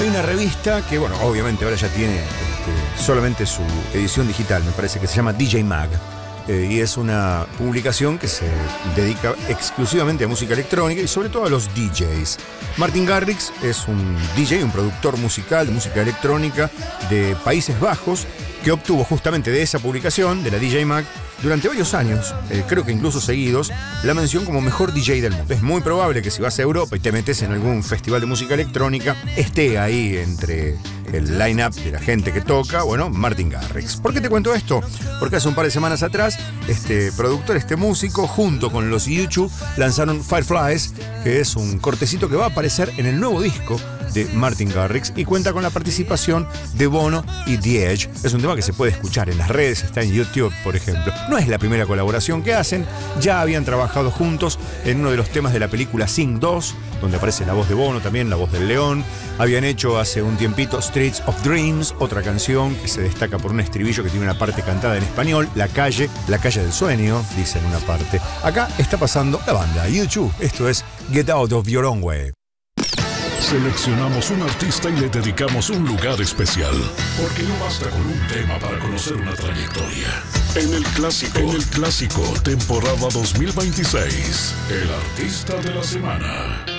Hay una revista que, bueno, obviamente ahora ya tiene solamente su edición digital, me parece, que se llama DJ Mag. Y es una publicación que se dedica exclusivamente a música electrónica y sobre todo a los DJs. Martin Garrix es un DJ, un productor musical de música electrónica de Países Bajos, que obtuvo justamente de esa publicación, de la DJ Mag, durante varios años, creo que incluso seguidos, la mención como mejor DJ del mundo. Es muy probable que si vas a Europa y te metes en algún festival de música electrónica, esté ahí entre el line-up de la gente que toca, bueno, Martin Garrix. ¿Por qué te cuento esto? Porque hace un par de semanas atrás, este productor, este músico, junto con los YouTube, lanzaron Fireflies, que es un cortecito que va a aparecer en el nuevo disco de Martin Garrix y cuenta con la participación de Bono y The Edge. Es un tema que se puede escuchar en las redes, está en YouTube, por ejemplo. No es la primera colaboración que hacen, ya habían trabajado juntos en uno de los temas de la película Sing 2, donde aparece la voz de Bono, también la voz del león. Habían hecho hace un tiempito Streets of Dreams, otra canción que se destaca por un estribillo que tiene una parte cantada en español, la calle del sueño, dice en una parte. Acá está pasando la banda YouTube, esto es Get Out of Your Own Way. Seleccionamos un artista y le dedicamos un lugar especial, porque no basta con un tema para conocer una trayectoria. En el clásico, temporada 2026, el artista de la semana.